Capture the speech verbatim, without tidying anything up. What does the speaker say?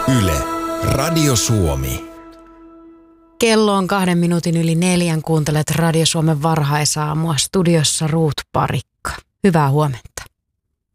Yle, Radio Suomi. Kello on kahden minuutin yli neljän. Kuuntelet Radio Suomen varhaisaamua. Studiossa Ruut Parikka. Hyvää huomenta.